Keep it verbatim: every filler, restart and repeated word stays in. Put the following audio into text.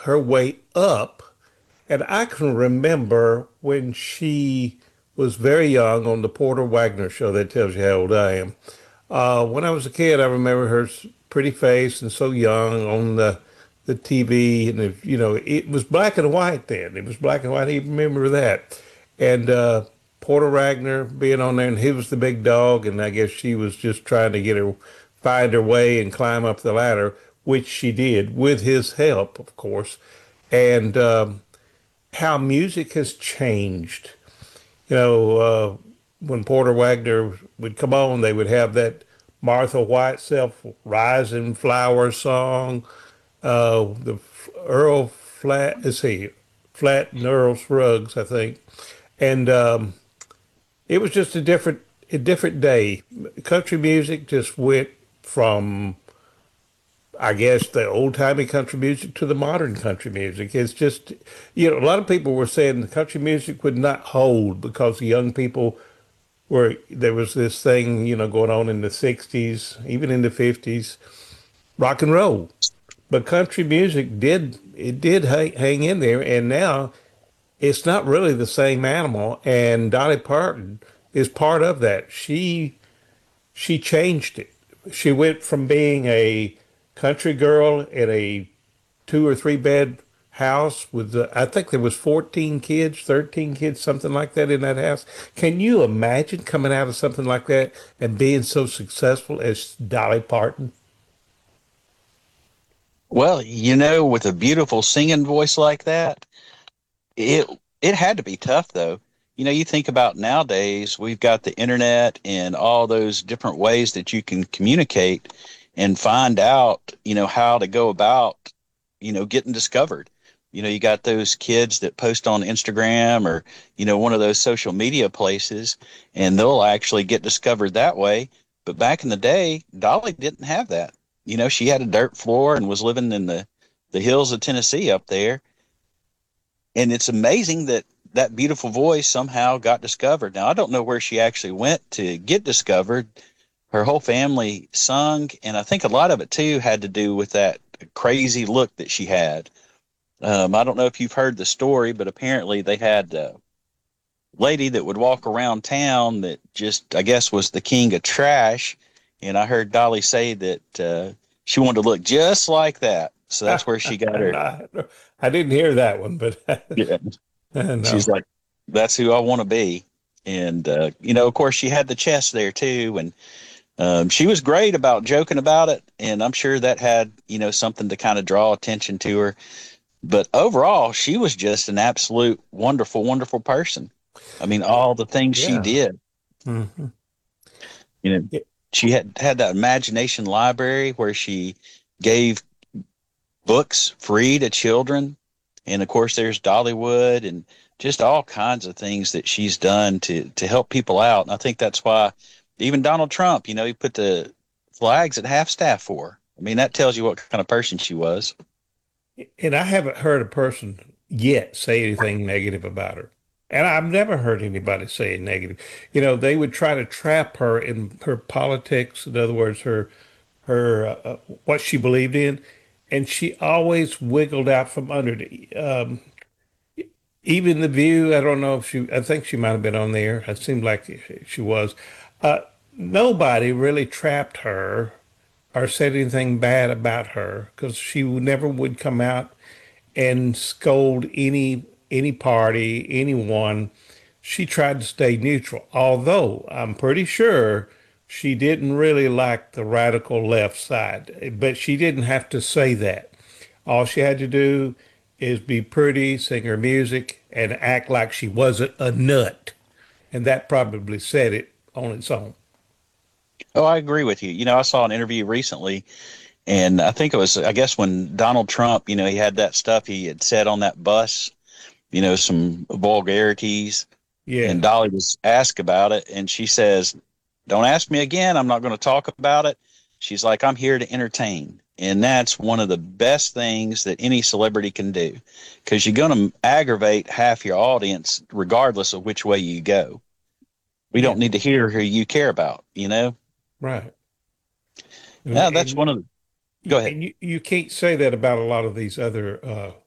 her way up. And I can remember when she was very young on the Porter Wagner show. That tells you how old I am. Uh, when I was a kid, I remember her pretty face and so young on the the T V, and if, you know, it was black and white then. It was black and white. I even remember that. And uh, Porter Wagner being on there, and he was the big dog, and I guess she was just trying to get her find her way and climb up the ladder, which she did with his help, of course. And um, how music has changed. You know, uh, when Porter Wagner would come on, they would have that Martha White self rising flower song, uh, the Earl Flat, let's see, Flat and Earl Scruggs, I think. And um, it was just a different, a different day. Country music just went from, I guess, the old timey country music to the modern country music. It's just, you know, a lot of people were saying the country music would not hold because the young people were, there was this thing, you know, going on in the sixties, even in the fifties, rock and roll. But country music did, it did hang, hang in there. And now it's not really the same animal. And Dolly Parton is part of that. She she changed it. She went from being a country girl in a two or three bed house with the, I think there was fourteen kids, thirteen kids, something like that in that house. Can you imagine coming out of something like that and being so successful as Dolly Parton? Well, you know, with a beautiful singing voice like that, it it had to be tough though. You know, you think about nowadays, we've got the internet and all those different ways that you can communicate and find out, you know, how to go about, you know, getting discovered. You know, you got those kids that post on Instagram or, you know, one of those social media places, and they'll actually get discovered that way. But back in the day, Dolly didn't have that. You know, she had a dirt floor and was living in the, the hills of Tennessee up there. And it's amazing that that beautiful voice somehow got discovered. Now, I don't know where she actually went to get discovered. Her whole family sung, and I think a lot of it too had to do with that crazy look that she had. Um, I don't know if you've heard the story, but apparently they had a lady that would walk around town that just, I guess, was the king of trash. And I heard Dolly say that uh, she wanted to look just like that. So that's where she got her. No, I didn't hear that one, but Yeah. no. She's like, that's who I want to be. And, uh, you know, of course, she had the chest there too. And um, she was great about joking about it. And I'm sure that had, you know, something to kind of draw attention to her. But overall, she was just an absolute wonderful, wonderful person. I mean, all the things she Yeah. did, Mhm. you know, Yeah. she had had that imagination library where she gave books free to children. And of course, there's Dollywood and just all kinds of things that she's done to, to help people out. And I think that's why even Donald Trump, you know, he put the flags at half staff for her. I mean, that tells you what kind of person she was. And I haven't heard a person yet say anything negative about her. And I've never heard anybody say it negative. You know, they would try to trap her in her politics, in other words, her her uh, uh, what she believed in, and she always wiggled out from under it. Um, even the View, I don't know if she, I think she might have been on there. It seemed like she was. Uh, Nobody really trapped her or said anything bad about her because she never would come out and scold any any party, anyone. She tried to stay neutral, although I'm pretty sure she didn't really like the radical left side, but she didn't have to say that. All she had to do is be pretty, sing her music, and act like she wasn't a nut. And that probably said it on its own. Oh, I agree with you. You know, I saw an interview recently, and I think it was, I guess, when Donald Trump, you know, he had that stuff he had said on that bus, you know, some vulgarities, and Yeah. Dolly was asked about it, and she says, "Don't ask me again. I'm not going to talk about it." She's like, "I'm here to entertain." And that's one of the best things that any celebrity can do because you're going to aggravate half your audience regardless of which way you go. We Yeah. don't need to hear who you care about, you know? Right. And, Yeah, that's and one of the, go ahead. and you, you can't say that about a lot of these other uh,